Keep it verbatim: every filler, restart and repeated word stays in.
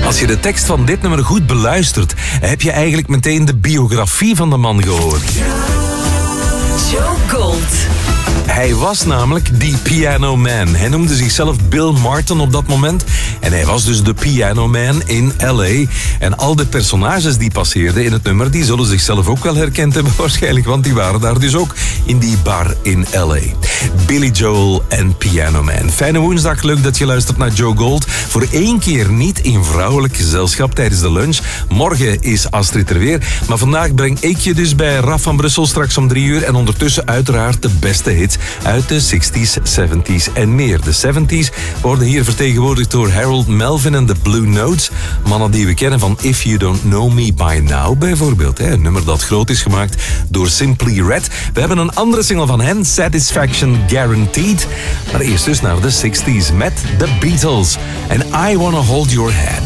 Als je de tekst van dit nummer goed beluistert, heb je eigenlijk meteen de biografie van de man gehoord. Joe Gold. Hij was namelijk die Piano Man. Hij noemde zichzelf Bill Martin op dat moment. En hij was dus de Piano Man in L A. En al de personages die passeerden in het nummer, die zullen zichzelf ook wel herkend hebben waarschijnlijk. Want die waren daar dus ook in die bar in L A. Billy Joel en Piano Man. Fijne woensdag, leuk dat je luistert naar Joe Gold. Voor één keer niet in vrouwelijk gezelschap tijdens de lunch. Morgen is Astrid er weer. Maar vandaag breng ik je dus bij Raf van Brussel straks om drie uur. En ondertussen uiteraard de beste hits uit de zestig's, zeventig's en meer. De zeventig's worden hier vertegenwoordigd door Harold Melvin en de Blue Notes. Mannen die we kennen van If You Don't Know Me By Now bijvoorbeeld. Een nummer dat groot is gemaakt door Simply Red. We hebben een andere single van hen, Satisfaction Guaranteed. Maar eerst dus naar de zestig's met The Beatles. En I Wanna Hold Your Hand.